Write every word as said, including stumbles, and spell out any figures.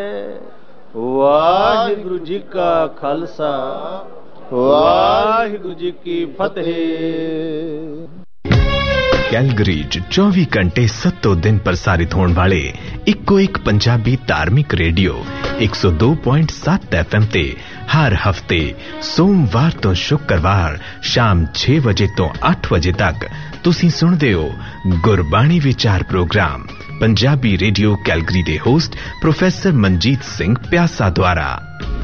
ਵਾਹਿਗੁਰੂ ਜੀ ਕਾ ਖਾਲਸਾ, ਵਾਹਿਗੁਰੂ ਜੀ ਕੀ ਫਤਿਹ। ਕੈਲਗਰੀ 'ਚ ਚੌਵੀ ਘੰਟੇ ਸੱਤੋਂ ਦਿਨ ਪ੍ਰਸਾਰਿਤ ਹੋਣ ਵਾਲੇ ਇੱਕੋ ਇੱਕ ਪੰਜਾਬੀ ਧਾਰਮਿਕ ਰੇਡੀਓ ਇੱਕ ਸੌ ਦੋ ਪੁਆਇੰਟ ਸੱਤ ਐਫ ਐਮ ਤੇ ਹਰ ਹਫਤੇ ਸੋਮਵਾਰ ਤੋਂ ਸ਼ੁੱਕਰਵਾਰ ਸ਼ਾਮ ਛੇ ਵਜੇ ਤੋਂ ਅੱਠ ਵਜੇ ਤੱਕ ਤੁਸੀਂ ਸੁਣਦੇ ਹੋ ਗੁਰਬਾਣੀ ਵਿਚਾਰ ਪ੍ਰੋਗਰਾਮ ਪੰਜਾਬੀ ਰੇਡੀਓ ਕੈਲਗਰੀ ਦੇ ਹੋਸਟ ਪ੍ਰੋਫੈਸਰ ਮਨਜੀਤ ਸਿੰਘ ਪਿਆਸਾ ਦੁਆਰਾ।